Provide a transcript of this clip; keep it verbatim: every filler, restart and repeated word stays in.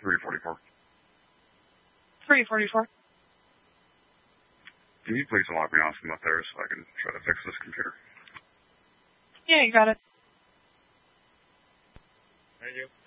three forty-four. three forty-four. Can you please log me off from up there so I can try to fix this computer? Yeah, you got it. Thank you.